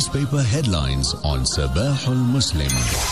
newspaper headlines on Sabah al-Muslim.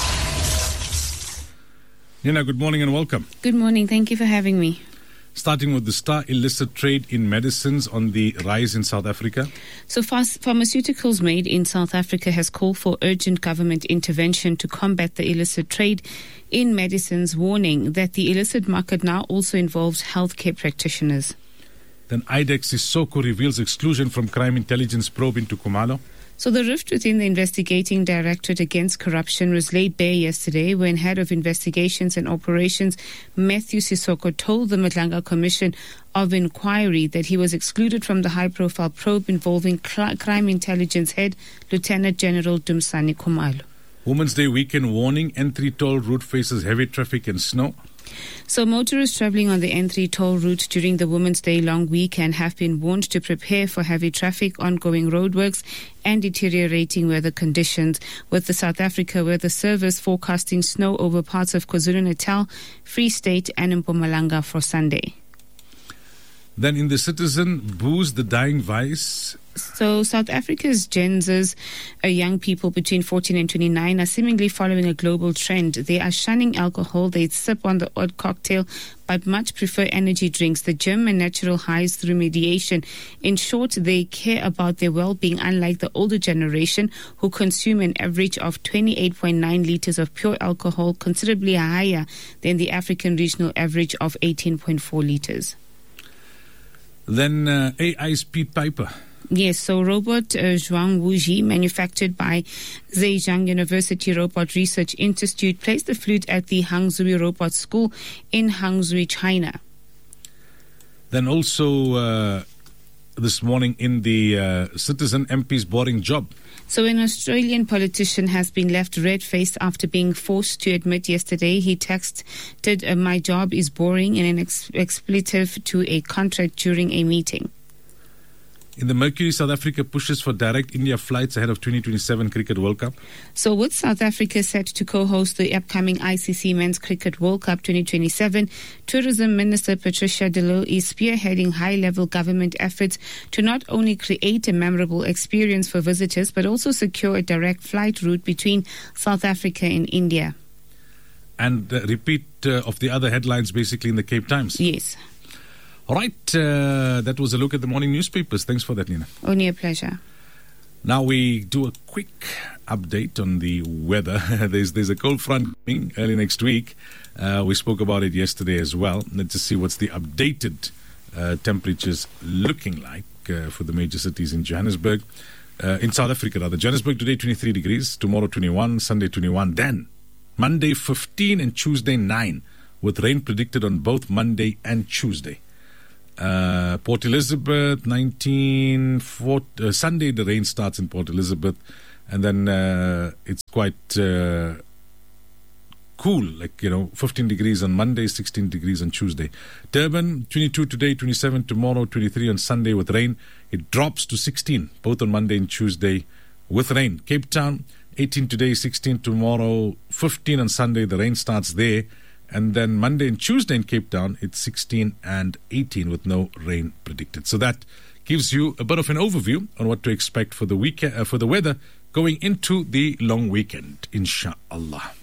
Nina, good morning and welcome. Good morning. Thank you for having me. Starting with the Star, illicit trade in medicines on the rise in South Africa. So Pharmaceuticals Made in South Africa has called for urgent government intervention to combat the illicit trade in medicines, warning that the illicit market now also involves healthcare practitioners. Then IDEX Sisoko reveals exclusion from crime intelligence probe into Khumalo. So the rift within the Investigating Directorate Against Corruption was laid bare yesterday when Head of Investigations and Operations Matthew Sisoko told the Madlanga Commission of Inquiry that he was excluded from the high-profile probe involving Crime Intelligence Head Lieutenant General Dumsani Khumalo. Women's Day weekend warning, N3 toll route faces heavy traffic and snow. So motorists travelling on the N3 toll route during the Women's Day long weekend have been warned to prepare for heavy traffic, ongoing roadworks and deteriorating weather conditions, with the South Africa Weather Service forecasting snow over parts of KwaZulu-Natal, Free State and Mpumalanga for Sunday. Then in The Citizen, booze the dying vice. So South Africa's Gen Zers, young people between 14 and 29, are seemingly following a global trend. They are shunning alcohol, they sip on the odd cocktail, but much prefer energy drinks, the gym and natural highs through mediation. In short, they care about their well-being, unlike the older generation who consume an average of 28.9 litres of pure alcohol, considerably higher than the African regional average of 18.4 litres. Then AI Speed Piper. Yes, so robot Zhuang Wuji, manufactured by Zhejiang University Robot Research Institute, plays the flute at the Hangzhou Robot School in Hangzhou, China. Then also this morning in the Citizen, MP's boring job. So an Australian politician has been left red-faced after being forced to admit yesterday he texted, "My job is boring," in an expletive to a contract during a meeting. In the Mercury, South Africa pushes for direct India flights ahead of 2027 Cricket World Cup. So with South Africa set to co-host the upcoming ICC Men's Cricket World Cup 2027, Tourism Minister Patricia de Lille is spearheading high-level government efforts to not only create a memorable experience for visitors, but also secure a direct flight route between South Africa and India. And repeat of the other headlines basically in the Cape Times. Yes. All right, that was a look at the morning newspapers. Thanks for that, Nina. Only a pleasure. Now we do a quick update on the weather. There's a cold front coming early next week. We spoke about it yesterday as well. Let's just see what's the updated temperatures looking like for the major cities in Johannesburg. In South Africa, rather. Johannesburg today 23 degrees, tomorrow 21, Sunday 21, then Monday 15 and Tuesday 9, with rain predicted on both Monday and Tuesday. Port Elizabeth 19, Sunday the rain starts in Port Elizabeth, and then it's quite cool, 15 degrees on Monday, 16 degrees on Tuesday. Durban 22 today, 27 tomorrow, 23 on Sunday with rain. It drops to 16 both on Monday and Tuesday with rain. Cape Town 18 today, 16 tomorrow, 15 on Sunday. The rain starts there. And then Monday and Tuesday in Cape Town, it's 16 and 18 with no rain predicted. So that gives you a bit of an overview on what to expect for the weekend, for the weather going into the long weekend, inshallah.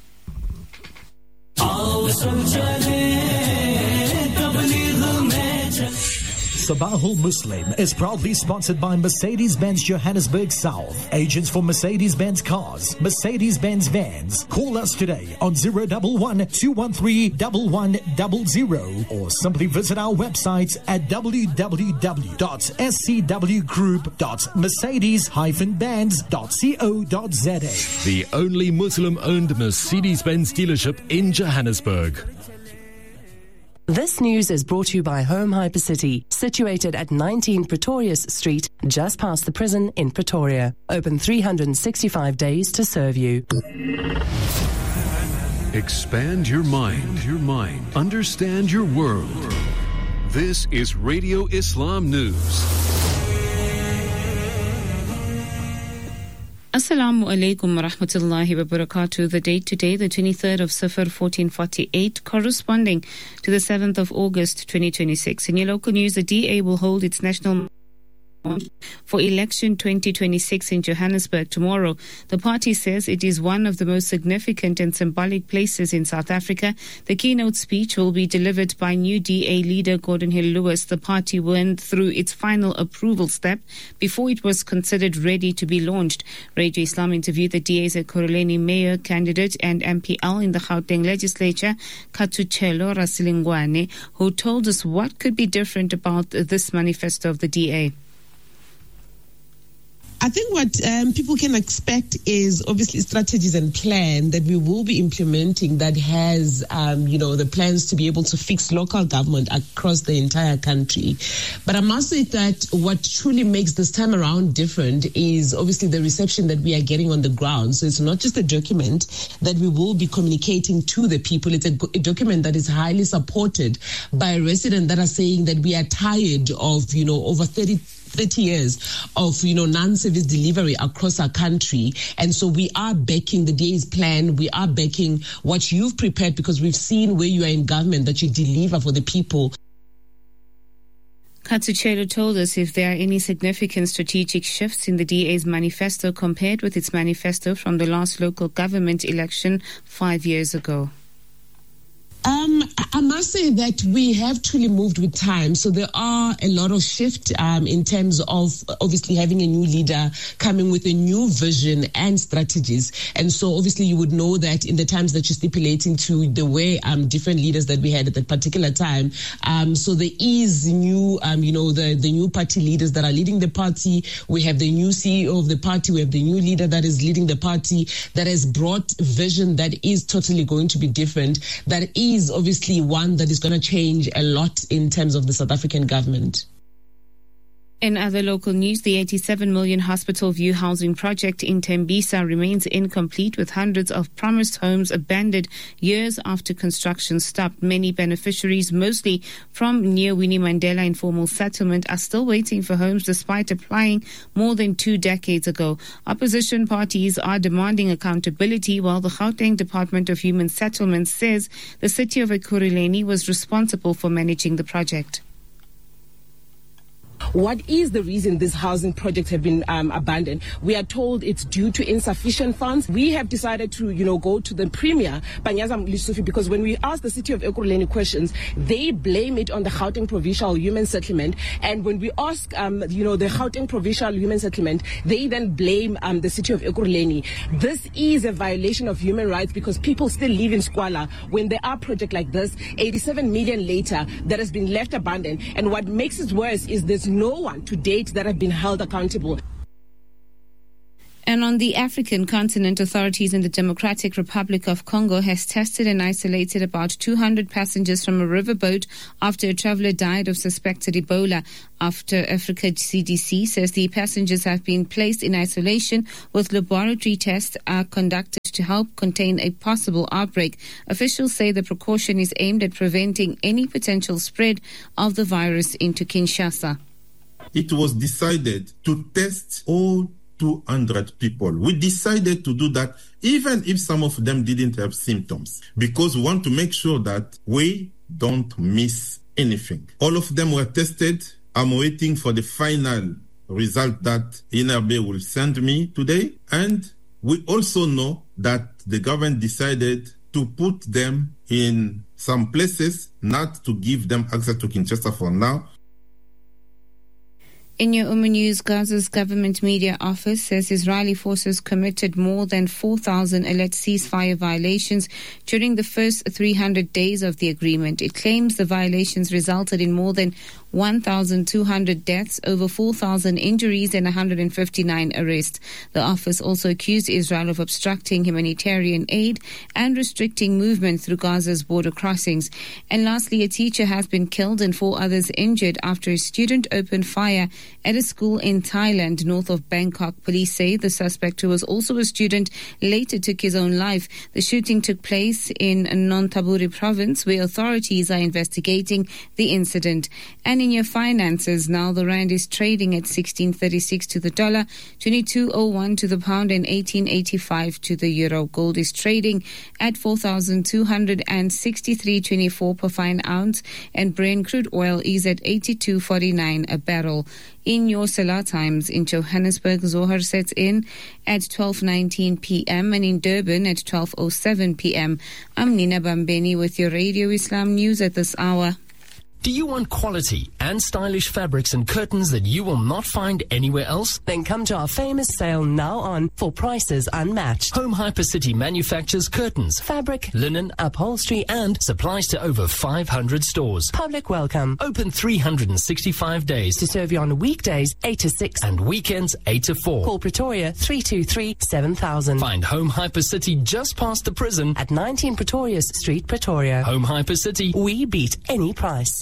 Sabah al-Muslim is proudly sponsored by Mercedes-Benz Johannesburg South. Agents for Mercedes-Benz cars, Mercedes-Benz vans. Call us today on 011-213-1100 or simply visit our website at www.scwgroup.mercedes-benz.co.za. The only Muslim-owned Mercedes-Benz dealership in Johannesburg. This news is brought to you by Home Hypercity, situated at 19 Pretorius Street, just past the prison in Pretoria. Open 365 days to serve you. Expand your mind. Understand your world. This is Radio Islam News. Assalamu alaikum wa rahmatullahi wa barakatuh. The date today, the 23rd of Safar 1448, corresponding to the 7th of August 2026. In your local news, the DA will hold its national for election 2026 in Johannesburg tomorrow. The party says it is one of the most significant and symbolic places in South Africa. The keynote speech will be delivered by new DA leader Gordon Hill Lewis. The party went through its final approval step before it was considered ready to be launched. Radio Islam interviewed the DA's Ekurhuleni mayor candidate and MPL in the Gauteng legislature, Katsuchelo Rasilingwane, who told us what could be different about this manifesto of the DA. I think what people can expect is obviously strategies and plan that we will be implementing that has, the plans to be able to fix local government across the entire country. But I must say that what truly makes this time around different is obviously the reception that we are getting on the ground. So it's not just a document that we will be communicating to the people. It's a document that is highly supported by residents that are saying that we are tired of, over 30 years of, non-service delivery across our country. And so we are backing the DA's plan. We are backing what you've prepared because we've seen where you are in government that you deliver for the people. Katsuchelo told us if there are any significant strategic shifts in the DA's manifesto compared with its manifesto from the last local government election 5 years ago. I must say that we have truly moved with time. So there are a lot of shift in terms of obviously having a new leader coming with a new vision and strategies. And so obviously you would know that in the times that you're stipulating to the way different leaders that we had at that particular time. So there is new, the new party leaders that are leading the party. We have the new CEO of the party. We have the new leader that is leading the party that has brought vision that is totally going to be different. That is obviously one that is going to change a lot in terms of the South African government. In other local news, the 87 million Hospital View housing project in Tembisa remains incomplete, with hundreds of promised homes abandoned years after construction stopped. Many beneficiaries, mostly from near Winnie Mandela Informal Settlement, are still waiting for homes despite applying more than 2 decades ago. Opposition parties are demanding accountability, while the Gauteng Department of Human Settlements says the city of Ekurhuleni was responsible for managing the project. What is the reason these housing projects have been abandoned? We are told it's due to insufficient funds. We have decided to, go to the Premier, Panyaza Lesufi, because when we ask the city of Ekurhuleni questions, they blame it on the Gauteng Provincial Human Settlement. And when we ask, the Gauteng Provincial Human Settlement, they then blame the city of Ekurhuleni. This is a violation of human rights because people still live in squalor when there are projects like this, 87 million later, that has been left abandoned. And what makes it worse is there's no one to date that have been held accountable. And on the African continent, authorities in the Democratic Republic of Congo has tested and isolated about 200 passengers from a riverboat after a traveler died of suspected Ebola. After Africa CDC says the passengers have been placed in isolation with laboratory tests are conducted to help contain a possible outbreak. Officials say the precaution is aimed at preventing any potential spread of the virus into Kinshasa. It was decided to test all 200 people. We decided to do that even if some of them didn't have symptoms, because we want to make sure that we don't miss anything. All of them were tested. I'm waiting for the final result that INRB will send me today. And we also know that the government decided to put them in some places, not to give them access to Kinshasa for now. In your Uma News, Gaza's government media office says Israeli forces committed more than 4,000 alleged ceasefire violations during the first 300 days of the agreement. It claims the violations resulted in more than 1,200 deaths, over 4,000 injuries and 159 arrests. The office also accused Israel of obstructing humanitarian aid and restricting movement through Gaza's border crossings. And lastly, a teacher has been killed and 4 others injured after a student opened fire at a school in Thailand, north of Bangkok. Police say the suspect, who was also a student, later took his own life. The shooting took place in Nonthaburi province, where authorities are investigating the incident. And And in your finances, now the rand is trading at 16.36 to the dollar, 22.01 to the pound, and 18.85 to the euro. Gold is trading at 4,263.24 per fine ounce, and Brent crude oil is at 82.49 a barrel. In your Salah times, in Johannesburg, Zohar sets in at 12:19 p.m. and in Durban at 12:07 p.m. I'm Nina Bambeni with your Radio Islam news at this hour. Do you want quality and stylish fabrics and curtains that you will not find anywhere else? Then come to our famous sale now on for prices unmatched. Home Hypercity manufactures curtains, Fabric, linen, upholstery, and supplies to over 500 stores. Public welcome. Open 365 days To serve you on weekdays 8 to 6 and weekends 8 to 4. Call Pretoria 323-7000. Find Home Hypercity just past the prison At 19 Pretorius Street, Pretoria. Home Hypercity. We beat any price.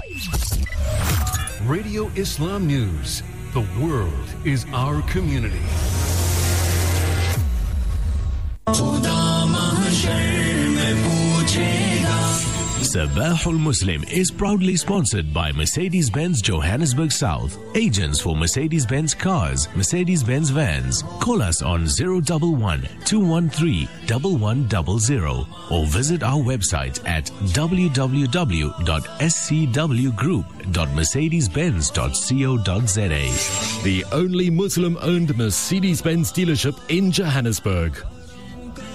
Radio Islam News. The world is our community. Sabahul Muslim is proudly sponsored by Mercedes-Benz Johannesburg South, agents for Mercedes-Benz cars, Mercedes-Benz vans. Call us on 011-213-1100 or visit our website at www.scwgroup.mercedes-benz.co.za. The only Muslim-owned Mercedes-Benz dealership in Johannesburg.